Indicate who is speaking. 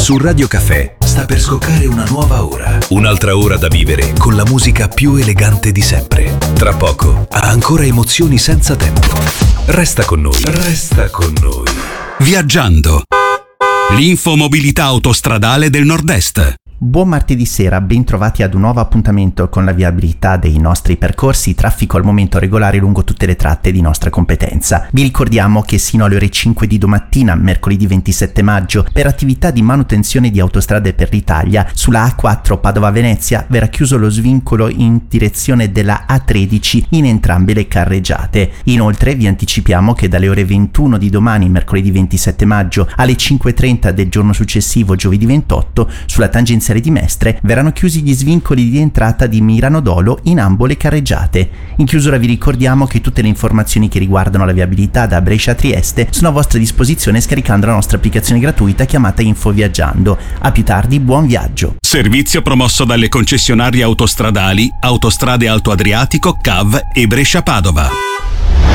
Speaker 1: Su Radio Caffè sta per scoccare una nuova ora. Un'altra ora da vivere con la musica più elegante di sempre. Tra poco ha ancora emozioni senza tempo. Resta con noi. Resta con noi.
Speaker 2: Viaggiando. L'infomobilità autostradale del Nord-Est.
Speaker 3: Buon martedì sera, ben trovati ad un nuovo appuntamento con la viabilità dei nostri percorsi, traffico al momento regolare lungo tutte le tratte di nostra competenza. Vi ricordiamo che sino alle ore 5 di domattina, mercoledì 27 maggio, per attività di manutenzione di autostrade per l'Italia, sulla A4 Padova-Venezia verrà chiuso lo svincolo in direzione della A13 in entrambe le carreggiate. Inoltre vi anticipiamo che dalle ore 21 di domani, mercoledì 27 maggio, alle 5:30 del giorno successivo, giovedì 28, sulla tangenziale di Mestre verranno chiusi gli svincoli di entrata di Mirano Dolo in ambo le carreggiate. In chiusura vi ricordiamo che tutte le informazioni che riguardano la viabilità da Brescia a Trieste sono a vostra disposizione scaricando la nostra applicazione gratuita chiamata Info Viaggiando. A più tardi, buon viaggio.
Speaker 2: Servizio promosso dalle concessionarie autostradali Autostrade Alto Adriatico, CAV e Brescia Padova.